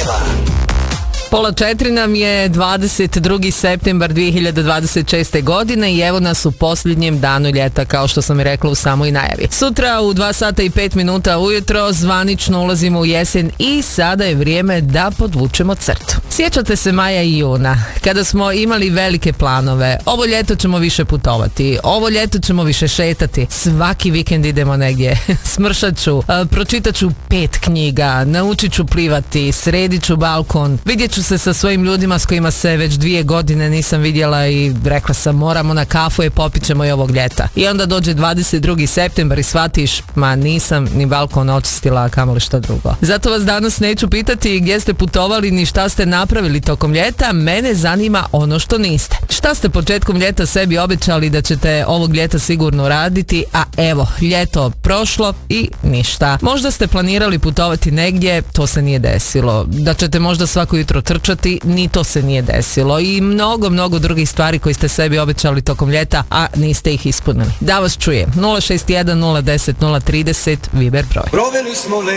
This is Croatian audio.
3:30 nam je 22. septembar 2026. godine i evo nas u posljednjem danu ljeta, kao što sam i rekla u samoj najavi. Sutra u 2 sata i 5 minuta ujutro zvanično ulazimo u jesen i sada je vrijeme da podvučemo crtu. Sjećate se maja i juna, kada smo imali velike planove. Ovo ljeto ćemo više putovati, ovo ljeto ćemo više šetati, svaki vikend idemo negdje, smršat ću, pročitat ću 5 knjiga, naučit ću plivati, sredit ću balkon, vidjet ću se sa svojim ljudima s kojima se već 2 godine nisam vidjela i rekla sam moramo na kafu i popit ćemo i ovog ljeta. I onda dođe 22. septembar i shvatiš, ma nisam ni balkon očistila, a kamoli što drugo. Zato vas danas neću pitati gdje ste putovali ni šta ste napravili tokom ljeta, mene zanima ono što niste. Šta ste početkom ljeta sebi obećali da ćete ovog ljeta sigurno raditi, a evo, ljeto prošlo i ništa. Možda ste planirali putovati negdje, to se nije desilo. Da ćete možda svako jutro trčati, ni to se nije desilo. I mnogo drugih stvari koje ste sebi obećali tokom ljeta, a niste ih ispunili. Da vas čujem. 061 010 030 Viber broj.